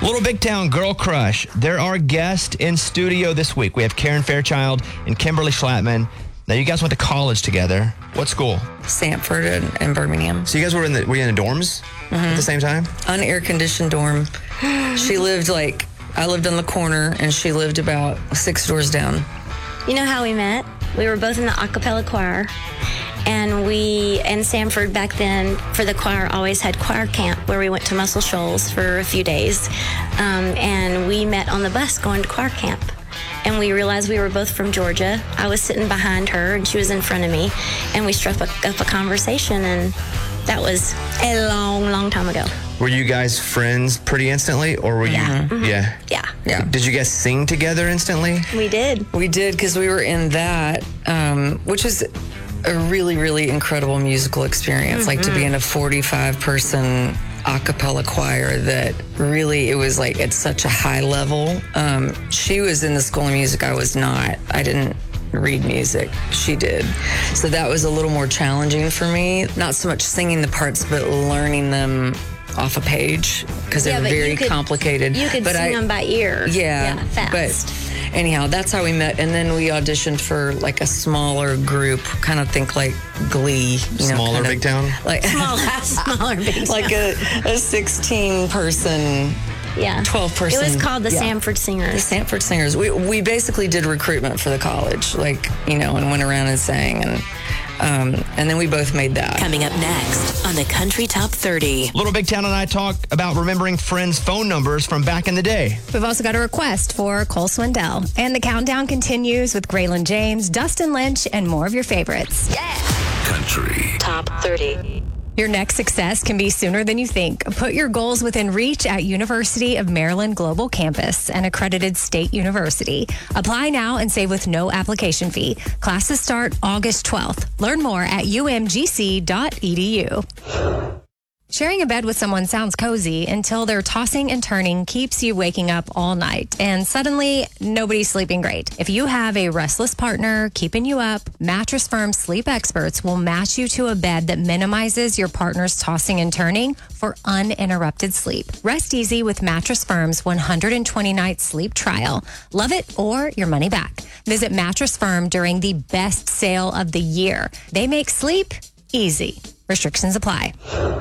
Little Big Town Girl Crush. They're our guest in studio this week. We have Karen Fairchild and Kimberly Schlattman. Now, you guys went to college together. What school? Sanford and Birmingham. So you guys were in the dorms at the same time? Unair-conditioned dorm. She lived I lived on the corner, and she lived about 6 doors down. You know how we met? We were both in the a cappella choir. And we, in Sanford back then, for the choir, always had choir camp where we went to Muscle Shoals for a few days. And we met on the bus going to choir camp. And we realized we were both from Georgia. I was sitting behind her, and she was in front of me. And we struck up a conversation, and that was a long, long time ago. Were you guys friends pretty instantly, or were you? Mm-hmm. Yeah. Did you guys sing together instantly? We did. We did, because we were in that, which is a really, really incredible musical experience. Like to be in a 45-person a cappella choir that really, it was like at such a high level. She was in the School of Music. I was not. I didn't read music. She did. So that was a little more challenging for me. Not so much singing the parts, but learning them off a page, because they're very complicated. You could sing them by ear. Yeah, fast. But anyhow, that's how we met. And then we auditioned for like a smaller group, kind of think like Glee. Smaller Big Town? Like Smaller Big Town. Like a 16-person, 12-person. It was called the Sanford Singers. The Sanford Singers. We basically did recruitment for the college, and went around and sang, and then we both made that. Coming up next on the Country Top 30. Little Big Town and I talk about remembering friends' phone numbers from back in the day. We've also got a request for Cole Swindell. And the countdown continues with Graylin James, Dustin Lynch, and more of your favorites. Yeah. Country Top 30. Your next success can be sooner than you think. Put your goals within reach at University of Maryland Global Campus, an accredited state university. Apply now and save with no application fee. Classes start August 12th. Learn more at umgc.edu. Sharing a bed with someone sounds cozy until their tossing and turning keeps you waking up all night, and suddenly nobody's sleeping great. If you have a restless partner keeping you up, Mattress Firm sleep experts will match you to a bed that minimizes your partner's tossing and turning for uninterrupted sleep. Rest easy with Mattress Firm's 120-night sleep trial. Love it or your money back. Visit Mattress Firm during the best sale of the year. They make sleep easy. Restrictions apply.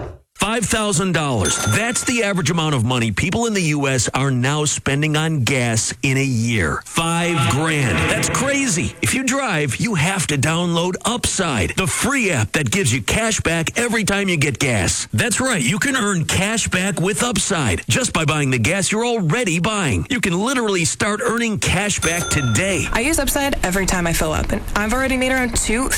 $5,000. That's the average amount of money people in the U.S. are now spending on gas in a year. $5,000. That's crazy. If you drive, you have to download Upside, the free app that gives you cash back every time you get gas. That's right. You can earn cash back with Upside just by buying the gas you're already buying. You can literally start earning cash back today. I use Upside every time I fill up, and I've already made around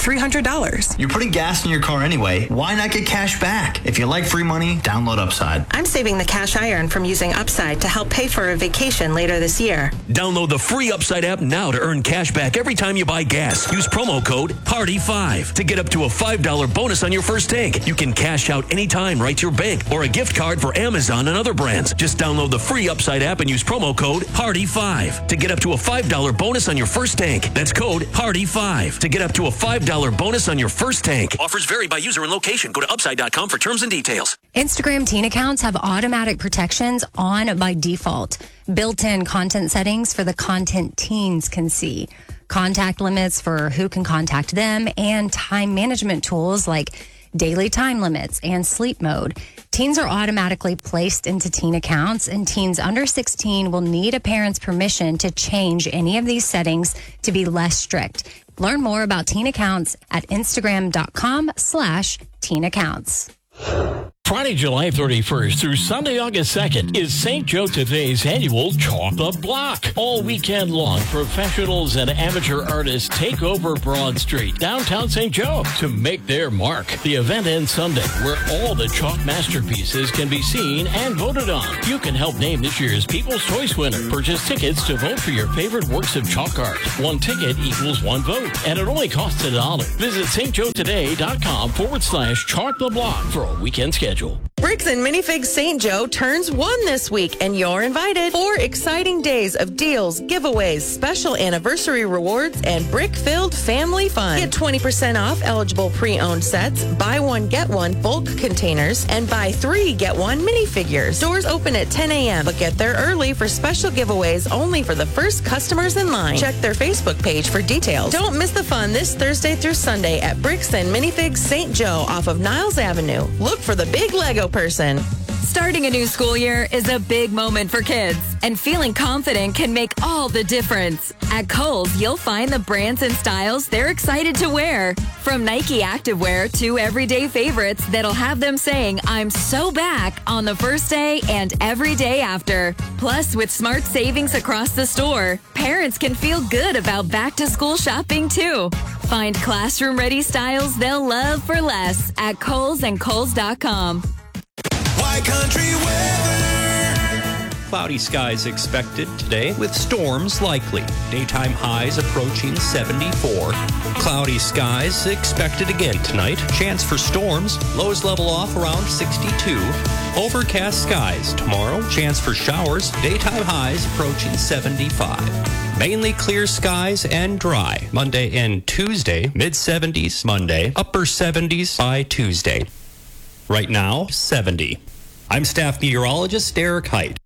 $300. You're putting gas in your car anyway. Why not get cash back? If you like free money, download Upside. I'm saving the cash I earn from using Upside to help pay for a vacation later this year. Download the free Upside app now to earn cash back every time you buy gas. Use promo code PARTY5 to get up to a $5 bonus on your first tank. You can cash out anytime right to your bank or a gift card for Amazon and other brands. Just download the free Upside app and use promo code PARTY5 to get up to a $5 bonus on your first tank. That's code PARTY5 to get up to a $5 bonus on your first tank. Offers vary by user and location. Go to upside.com for terms and details. Instagram teen accounts have automatic protections on by default. Built-in content settings for the content teens can see. Contact limits for who can contact them, and time management tools like daily time limits and sleep mode. Teens are automatically placed into teen accounts, and teens under 16 will need a parent's permission to change any of these settings to be less strict. Learn more about teen accounts at instagram.com/teen accounts. Friday, July 31st through Sunday, August 2nd is St. Joe Today's annual Chalk the Block. All weekend long, professionals and amateur artists take over Broad Street, downtown St. Joe, to make their mark. The event ends Sunday, where all the chalk masterpieces can be seen and voted on. You can help name this year's People's Choice winner. Purchase tickets to vote for your favorite works of chalk art. One ticket equals one vote, and it only costs $1. Visit stjoetoday.com/Chalk the Block for a weekend schedule. We're Bricks and Minifigs St. Joe turns 1 this week, and you're invited. 4 exciting days of deals, giveaways, special anniversary rewards, and brick-filled family fun. Get 20% off eligible pre-owned sets, buy one, get one bulk containers, and buy 3, get 1 minifigures. Doors open at 10 a.m., but get there early for special giveaways only for the first customers in line. Check their Facebook page for details. Don't miss the fun this Thursday through Sunday at Bricks and Minifigs St. Joe off of Niles Avenue. Look for the big Lego person. Starting a new school year is a big moment for kids, and feeling confident can make all the difference. At Kohl's, you'll find the brands and styles they're excited to wear. From Nike activewear to everyday favorites that'll have them saying, "I'm so back" on the first day and every day after. Plus, with smart savings across the store, parents can feel good about back-to-school shopping too. Find classroom-ready styles they'll love for less at Kohl's and Kohl's.com. Country weather. Cloudy skies expected today with storms likely. Daytime highs approaching 74. Cloudy skies expected again tonight. Chance for storms. Lows level off around 62. Overcast skies tomorrow. Chance for showers. Daytime highs approaching 75. Mainly clear skies and dry. Monday and Tuesday. Mid-70s Monday. Upper 70s by Tuesday. Right now, 70. I'm staff meteorologist Derek Height.